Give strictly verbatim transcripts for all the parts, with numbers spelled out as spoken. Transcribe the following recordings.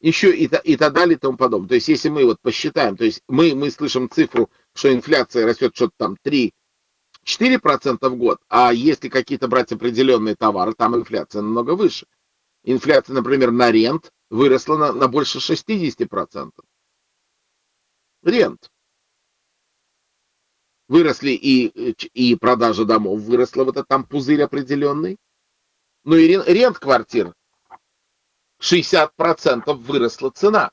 еще и, и так далее и тому подобное. То есть, если мы вот посчитаем, то есть мы, мы слышим цифру, что инфляция растет что-то там три-четыре процента в год, а если какие-то брать определенные товары, там инфляция намного выше. Инфляция, например, на рент выросла на, на больше шестьдесят процентов. Рент. Выросли и, и продажа домов, выросла вот этот там пузырь определенный. Ну и рент квартир. шестьдесят процентов выросла цена.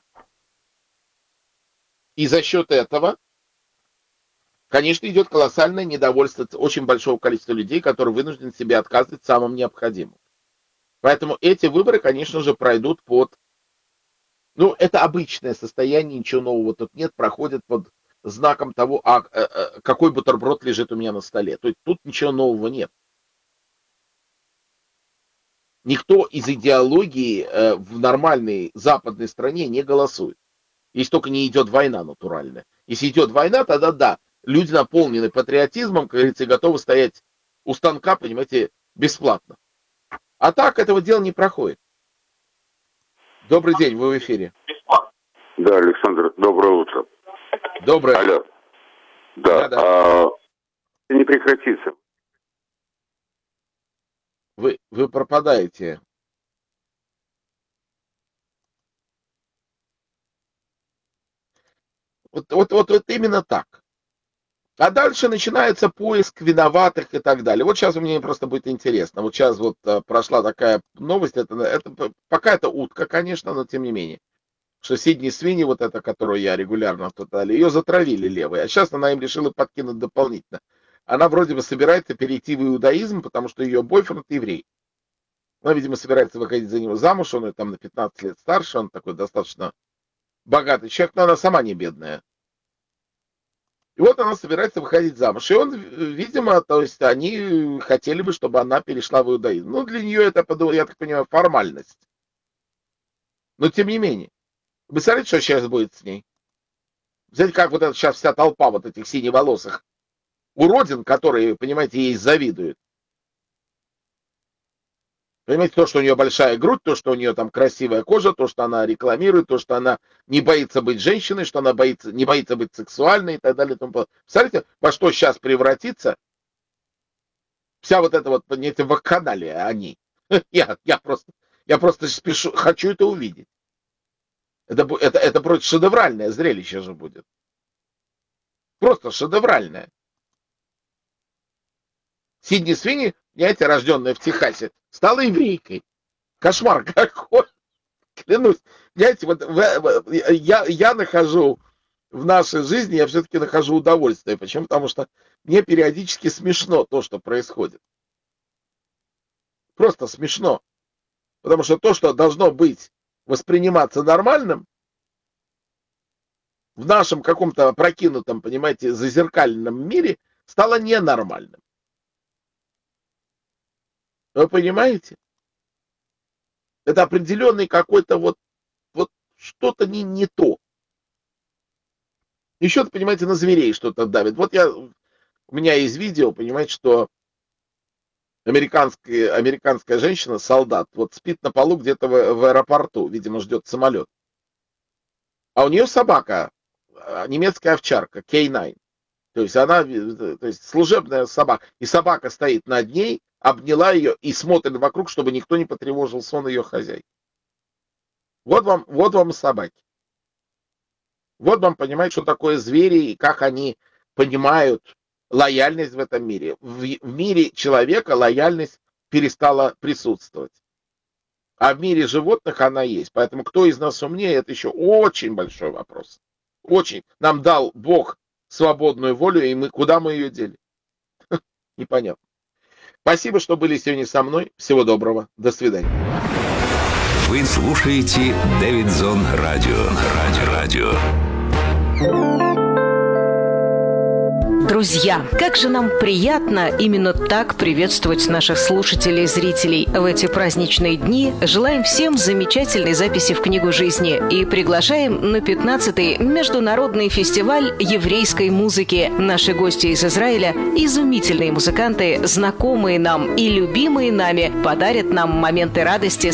И за счет этого, конечно, идет колоссальное недовольство очень большого количества людей, которые вынуждены себе отказывать самым необходимым. Поэтому эти выборы, конечно же, пройдут под... Ну, это обычное состояние, ничего нового тут нет, проходят под знаком того, а, а, а какой бутерброд лежит у меня на столе. То есть тут ничего нового нет. Никто из идеологии э, в нормальной западной стране не голосует. Если только не идет война натуральная. Если идет война, тогда да, люди наполнены патриотизмом, как говорится, и готовы стоять у станка, понимаете, бесплатно. А так этого дела не проходит. Добрый день, вы в эфире. Да, Александр, доброе утро. Доброе. Алло. Да, да, да. А, не прекратится. Вы, вы пропадаете. Вот, вот, вот, вот именно так. А дальше начинается поиск виноватых и так далее. Вот сейчас мне просто будет интересно. Вот сейчас вот а, прошла такая новость. Это, это, пока это утка, конечно, но тем не менее. Что Сидни Свини, вот эта, которую я регулярно тотали, ее затравили левые. А сейчас она им решила подкинуть дополнительно. Она вроде бы собирается перейти в иудаизм, потому что ее бойфренд еврей. Она, видимо, собирается выходить за него замуж, он там на пятнадцать лет старше, он такой достаточно богатый человек, но она сама не бедная. И вот она собирается выходить замуж. И он, видимо, то есть они хотели бы, чтобы она перешла в иудаизм. Ну, для нее это, я так понимаю, формальность. Но тем не менее. Вы представляете, что сейчас будет с ней? Знаете, как вот эта сейчас вся толпа вот этих синеволосых уродин, которые, понимаете, ей завидуют. Понимаете, то, что у нее большая грудь, то, что у нее там красивая кожа, то, что она рекламирует, то, что она не боится быть женщиной, что она боится, не боится быть сексуальной и так далее. И тому подобное. Представляете, во что сейчас превратится вся вот эта вот, понимаете, вакханалия о ней. Я, я просто, я просто спешу, хочу это увидеть. Это, это, это просто шедевральное зрелище же будет. Просто шедевральное. Сидни Свини, понимаете, рожденная в Техасе, стала еврейкой. Кошмар какой. Клянусь. Понимаете, вот в, я, я нахожу в нашей жизни, я все-таки нахожу удовольствие. Почему? Потому что мне периодически смешно то, что происходит. Просто смешно. Потому что то, что должно быть восприниматься нормальным, в нашем каком-то опрокинутом, понимаете, зазеркальном мире стало ненормальным. Вы понимаете? Это определенный какой-то вот, вот что-то не, не то. Еще, понимаете, на зверей что-то давит. Вот я, у меня есть видео, понимаете, что американская, американская женщина, солдат, вот спит на полу где-то в, в аэропорту, видимо, ждет самолет. А у нее собака, немецкая овчарка, кей найн. То есть она, то есть служебная собака. И собака стоит над ней, обняла ее и смотрит вокруг, чтобы никто не потревожил сон ее хозяйки. Вот вам, вот вам собаки. Вот вам, понимаете, что такое звери и как они понимают лояльность в этом мире. В, в мире человека лояльность перестала присутствовать. А в мире животных она есть. Поэтому кто из нас умнее, это еще очень большой вопрос. Очень. Нам дал Бог свободную волю, и мы куда мы ее дели? Непонятно. Спасибо, что были сегодня со мной. Всего доброго. До свидания. Вы слушаете Дэвидзон Радио. Радио. Радио. Друзья, как же нам приятно именно так приветствовать наших слушателей и зрителей в эти праздничные дни. Желаем всем замечательной записи в книгу жизни и приглашаем на пятнадцатый международный фестиваль еврейской музыки. Наши гости из Израиля, изумительные музыканты, знакомые нам и любимые нами, подарят нам моменты радости